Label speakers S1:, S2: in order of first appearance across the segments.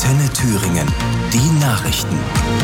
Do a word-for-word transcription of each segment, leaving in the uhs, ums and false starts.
S1: Antenne Thüringen. Die Nachrichten.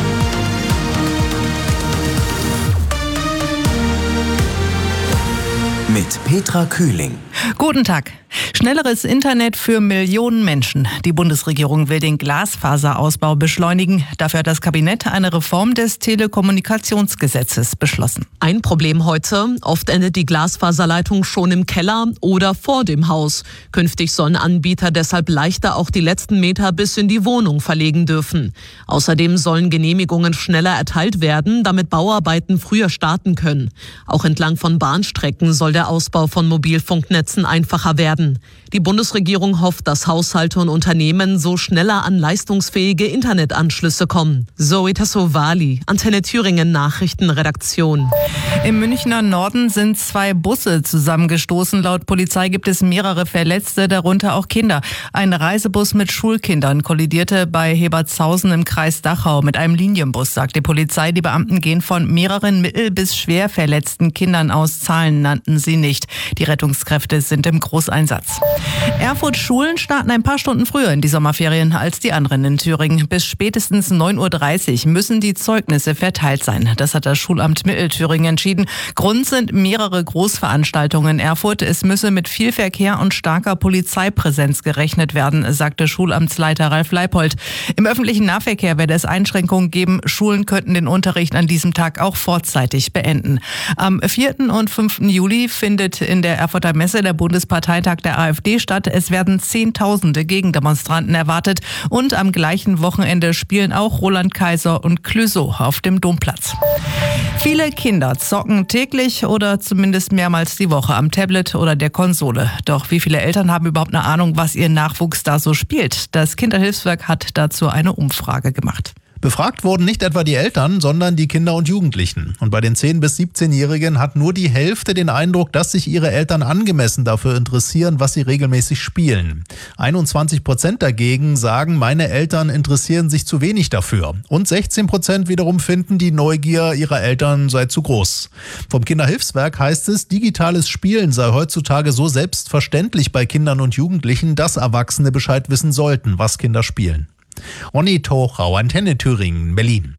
S1: Mit Petra Kühling.
S2: Guten Tag. Schnelleres Internet für Millionen Menschen. Die Bundesregierung will den Glasfaserausbau beschleunigen. Dafür hat das Kabinett eine Reform des Telekommunikationsgesetzes beschlossen.
S3: Ein Problem heute: Oft endet die Glasfaserleitung schon im Keller oder vor dem Haus. Künftig sollen Anbieter deshalb leichter auch die letzten Meter bis in die Wohnung verlegen dürfen. Außerdem sollen Genehmigungen schneller erteilt werden, damit Bauarbeiten früher starten können. Auch entlang von Bahnstrecken soll der Ausbau von Mobilfunknetzen einfacher werden. Die Bundesregierung hofft, dass Haushalte und Unternehmen so schneller an leistungsfähige Internetanschlüsse kommen. Zoe Tassovali, Antenne Thüringen Nachrichtenredaktion.
S2: Im Münchner Norden sind zwei Busse zusammengestoßen. Laut Polizei gibt es mehrere Verletzte, darunter auch Kinder. Ein Reisebus mit Schulkindern kollidierte bei Hebertshausen im Kreis Dachau mit einem Linienbus, sagt die Polizei. Die Beamten gehen von mehreren mittel- bis schwer verletzten Kindern aus. Zahlen nannten sie nicht. Die Rettungskräfte sind im Großeinsatz. Erfurt Schulen starten ein paar Stunden früher in die Sommerferien als die anderen in Thüringen. Bis spätestens neun Uhr dreißig müssen die Zeugnisse verteilt sein. Das hat das Schulamt Mittelthüringen entschieden. Grund sind mehrere Großveranstaltungen in Erfurt. Es müsse mit viel Verkehr und starker Polizeipräsenz gerechnet werden, sagte Schulamtsleiter Ralf Leipold. Im öffentlichen Nahverkehr werde es Einschränkungen geben. Schulen könnten den Unterricht an diesem Tag auch vorzeitig beenden. Am vierten und fünften Juli findet in der Erfurter Messe der Bundesparteitag der AfD statt. Es werden Zehntausende Gegendemonstranten erwartet und am gleichen Wochenende spielen auch Roland Kaiser und Clouseau auf dem Domplatz. Viele Kinder zocken täglich oder zumindest mehrmals die Woche am Tablet oder der Konsole. Doch wie viele Eltern haben überhaupt eine Ahnung, was ihr Nachwuchs da so spielt? Das Kinderhilfswerk hat dazu eine Umfrage gemacht.
S4: Befragt wurden nicht etwa die Eltern, sondern die Kinder und Jugendlichen. Und bei den zehn- bis siebzehnjährigen hat nur die Hälfte den Eindruck, dass sich ihre Eltern angemessen dafür interessieren, was sie regelmäßig spielen. einundzwanzig Prozent dagegen sagen, meine Eltern interessieren sich zu wenig dafür. Und sechzehn Prozent wiederum finden, die Neugier ihrer Eltern sei zu groß. Vom Kinderhilfswerk heißt es, digitales Spielen sei heutzutage so selbstverständlich bei Kindern und Jugendlichen, dass Erwachsene Bescheid wissen sollten, was Kinder spielen. Ronny Tochau, Antenne Thüringen, Berlin.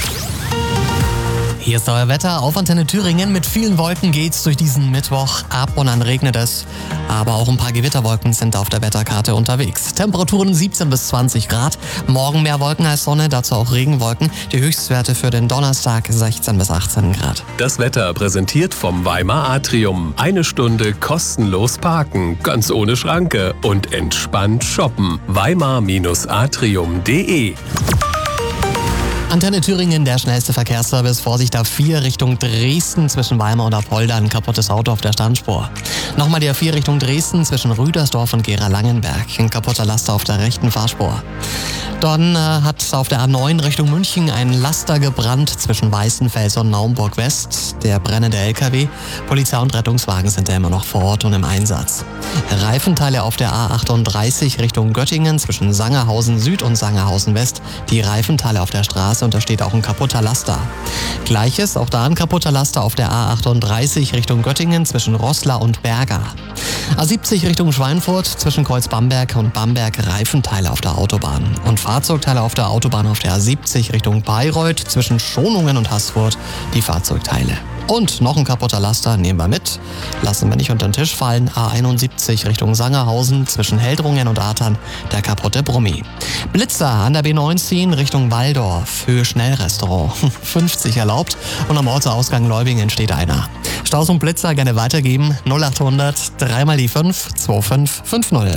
S5: Hier ist euer Wetter auf Antenne Thüringen. Mit vielen Wolken geht's durch diesen Mittwoch. Ab und an regnet es. Aber auch ein paar Gewitterwolken sind auf der Wetterkarte unterwegs. Temperaturen siebzehn bis zwanzig Grad. Morgen mehr Wolken als Sonne, dazu auch Regenwolken. Die Höchstwerte für den Donnerstag sechzehn bis achtzehn Grad.
S6: Das Wetter präsentiert vom Weimar Atrium. Eine Stunde kostenlos parken, ganz ohne Schranke und entspannt shoppen. weimar Atrium punkt de.
S5: Antenne Thüringen, der schnellste Verkehrsservice. Vorsicht A vier Richtung Dresden zwischen Weimar und Apolda. Ein kaputtes Auto auf der Standspur. Nochmal die A vier Richtung Dresden zwischen Rüdersdorf und Gera-Langenberg. Ein kaputter Laster auf der rechten Fahrspur. Dann äh, hat auf der A neun Richtung München ein Laster gebrannt zwischen Weißenfels und Naumburg West. Der brennende L K W. Polizei und Rettungswagen sind ja immer noch vor Ort und im Einsatz. Reifenteile auf der A achtunddreißig Richtung Göttingen zwischen Sangerhausen Süd und Sangerhausen West. Die Reifenteile auf der Straße und da steht auch ein kaputter Laster. Gleiches, auch da ein kaputter Laster auf der A achtunddreißig Richtung Göttingen zwischen Roßla und Berga. A siebzig Richtung Schweinfurt zwischen Kreuz-Bamberg und Bamberg Reifenteile auf der Autobahn. Und Fahrzeugteile auf der Autobahn auf der A siebzig Richtung Bayreuth zwischen Schonungen und Haßfurt die Fahrzeugteile. Und noch ein kaputter Laster nehmen wir mit. Lassen wir nicht unter den Tisch fallen. A einundsiebzig Richtung Sangerhausen zwischen Heldrungen und Atern der kaputte Brummi. Blitzer an der B neunzehn Richtung Walldorf. Höhe Schnellrestaurant. fünfzig erlaubt und am Ortsausgang Leubingen steht einer. Staus und Blitzer gerne weitergeben. null achthundert drei mal die fünf zwei fünf fünf null.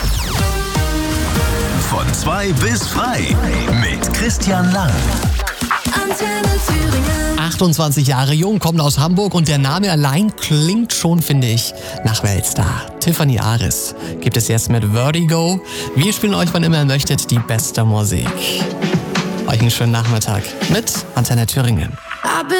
S1: Von zwei bis frei mit Christian Lang.
S7: Antenne Thüringen.
S5: achtundzwanzig Jahre jung, kommt aus Hamburg und der Name allein klingt schon, finde ich, nach Weltstar. Tiffany Aris gibt es jetzt mit Vertigo. Wir spielen euch, wann immer ihr möchtet, die beste Musik. Euch einen schönen Nachmittag mit Antenne Thüringen.